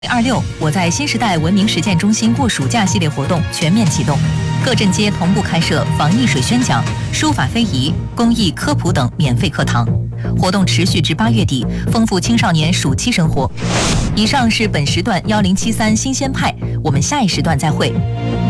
26，我在新时代文明实践中心过暑假系列活动全面启动，各镇街同步开设防疫水宣讲、书法非遗、公益科普等免费课堂。活动持续至8月底，丰富青少年暑期生活。以上是本时段1073新鲜派，我们下一时段再会。